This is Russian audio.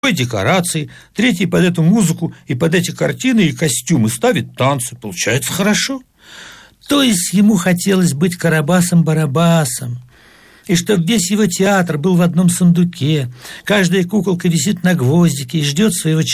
декорации, третий под эту музыку и под эти картины и костюмы ставит танцы. Получается хорошо. То есть ему хотелось быть Карабасом-Барабасом, и чтобы весь его театр был в одном сундуке, каждая куколка висит на гвоздике и ждет своего